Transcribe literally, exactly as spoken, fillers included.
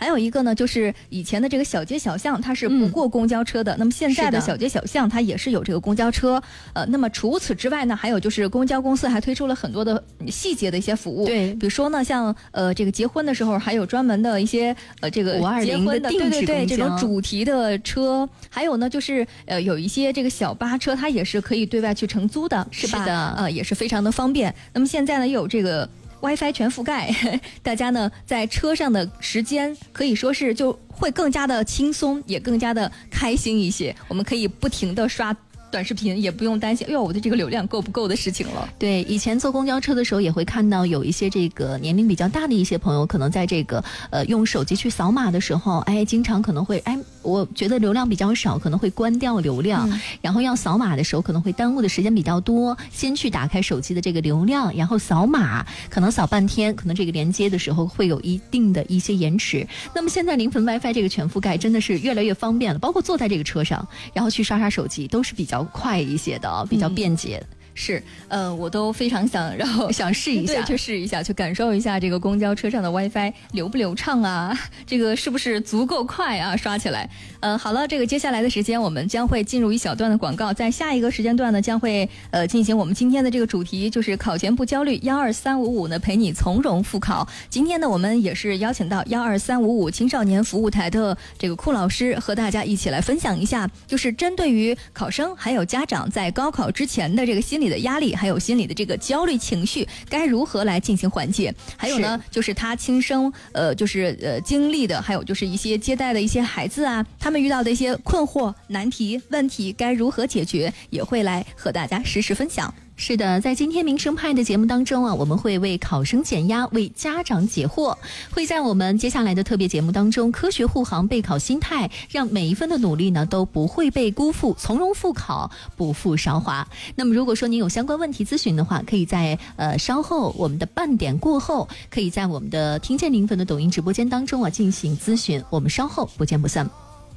还有一个呢，就是以前的这个小街小巷它是不过公交车的，嗯、那么现在的小街小巷它也是有这个公交车。呃，那么除此之外呢，还有就是公交公司还推出了很多的细节的一些服务， 对， 比如说呢，像呃这个结婚的时候还有专门的一些呃这个结婚的定制对对对这种主题的车，还有呢就是呃有一些这个小巴车它也是可以对外去承租的，是吧？ 是的， 呃也是非常的方便。那么现在呢又有这个 WiFi 全覆盖，大家呢在车上的时间可以说是就会更加的轻松，也更加的开心一些。我们可以不停的刷短视频，也不用担心，哎呦，我的这个流量够不够的事情了。 对，以前坐公交车的时候也会看到有一些这个年龄比较大的一些朋友，可能在这个呃用手机去扫码的时候，哎，经常可能会哎，我觉得流量比较少，可能会关掉流量，嗯、然后要扫码的时候可能会耽误的时间比较多，先去打开手机的这个流量，然后扫码，可能扫半天，可能这个连接的时候会有一定的一些延迟。那么现在临汾 WiFi 这个全覆盖真的是越来越方便了，包括坐在这个车上，然后去刷刷手机都是比较快一些的，比较便捷。嗯是，呃，我都非常想，然后想试一下， 对，去试一下，去感受一下这个公交车上的 WiFi 流不流畅啊，这个是不是足够快啊？刷起来。呃，好了，这个接下来的时间我们将会进入一小段的广告，在下一个时间段呢，将会呃进行我们今天的这个主题，就是考前不焦虑，幺二三五五呢陪你从容复考。今天呢，我们也是邀请到幺二三五五青少年服务台的这个库老师和大家一起来分享一下，就是针对于考生还有家长在高考之前的这个心理的压力，还有心理的这个焦虑情绪，该如何来进行缓解？还有呢，是就是他亲生呃，就是呃经历的，还有就是一些接待的一些孩子啊，他们遇到的一些困惑、难题、问题，该如何解决，也会来和大家实时分享。 是的，在今天民生派的节目当中啊，我们会为考生减压，为家长解惑，会在我们接下来的特别节目当中科学护航备考心态，让每一分的努力呢都不会被辜负，从容复考，不负韶华。那么如果说您有相关问题咨询的话，可以在呃稍后我们的半点过后，可以在我们的听见临汾的抖音直播间当中啊进行咨询，我们稍后不见不散。